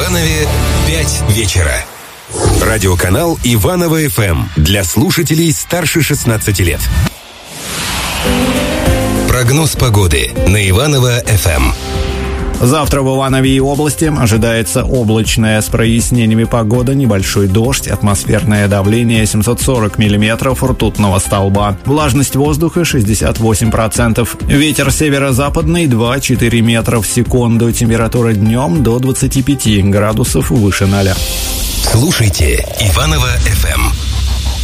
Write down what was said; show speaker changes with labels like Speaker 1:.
Speaker 1: Иванове 5 вечера. Радиоканал Иваново ФМ для слушателей старше 16 лет. Прогноз погоды на Иваново ФМ.
Speaker 2: Завтра в Иванове и области ожидается облачная с прояснениями погода, небольшой дождь, атмосферное давление 740 миллиметров ртутного столба. Влажность воздуха 68%. Ветер северо-западный 2-4 метра в секунду. Температура днем до 25 градусов выше 0.
Speaker 1: Слушайте Иваново ФМ.